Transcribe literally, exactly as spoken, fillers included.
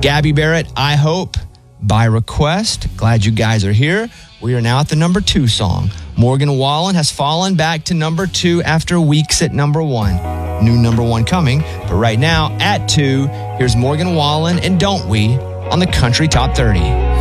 Gabby Barrett, I Hope, by request. Glad you guys are here. We are now at the number two song. Morgan Wallen has fallen back to number two after weeks at number one. New number one coming, but right now at two, here's Morgan Wallen and Don't We on the Country Top thirty.